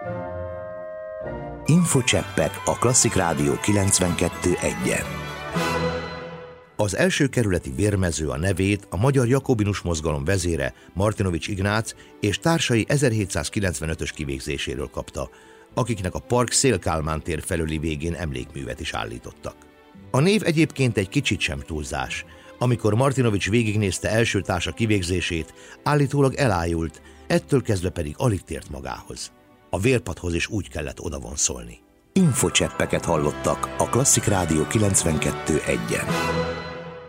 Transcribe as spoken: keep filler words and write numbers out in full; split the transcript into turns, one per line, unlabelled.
Infocseppek a Klasszik Rádió kilencvenkettő egyen. Az első kerületi vérmező a nevét a Magyar Jakobinus Mozgalom vezére, Martinovics Ignác és társai ezerhétszázkilencvenötös kivégzéséről kapta, akiknek a park Széll-Kálmán tér felüli végén emlékművet is állítottak. A név egyébként egy kicsit sem túlzás. Amikor Martinovics végignézte első társa kivégzését, állítólag elájult, ettől kezdve pedig alig tért magához. A vérpadhoz is úgy kellett odavonszolni. Infocseppeket hallottak a Klasszik Rádió kilencvenkettő egyen.